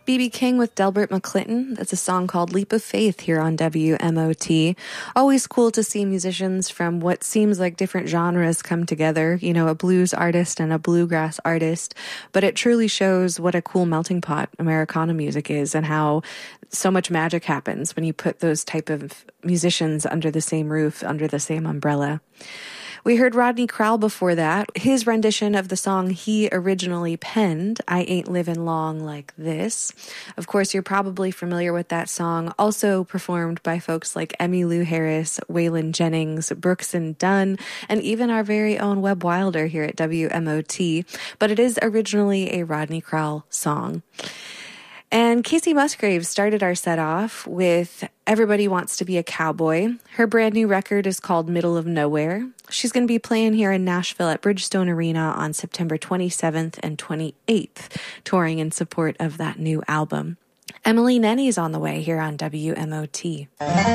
B.B. King with Delbert McClinton. That's a song called Leap of Faith here on WMOT. Always cool to see musicians from what seems like different genres come together, you know, a blues artist and a bluegrass artist. But it truly shows what a cool melting pot Americana music is and how so much magic happens when you put those type of musicians under the same roof, under the same umbrella. We heard Rodney Crowell before that. His rendition of the song he originally penned, I Ain't Livin' Long Like This. Of course, you're probably familiar with that song, also performed by folks like Emmylou Harris, Waylon Jennings, Brooks and Dunn, and even our very own Webb Wilder here at WMOT. But it is originally a Rodney Crowell song. And Casey Musgraves started our set off with Everybody Wants to Be a Cowboy. Her brand new record is called Middle of Nowhere. She's going to be playing here in Nashville at Bridgestone Arena on September 27th and 28th, touring in support of that new album. Emily Nenny's on the way here on WMOT.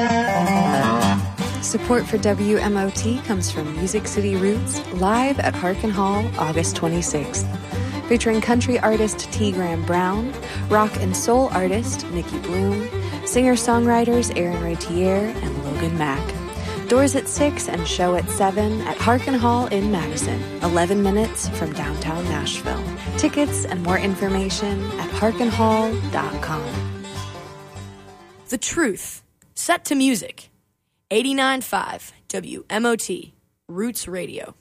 Support for WMOT comes from Music City Roots, live at Harkin Hall, August 26th. Featuring country artist T. Graham Brown, rock and soul artist Nikki Bloom, singer-songwriters Aaron Ratier and Logan Mack. Doors at 6 and show at 7 at Harkin Hall in Madison, 11 minutes from downtown Nashville. Tickets and more information at harkinhall.com. The Truth, set to music. 89.5 WMOT, Roots Radio.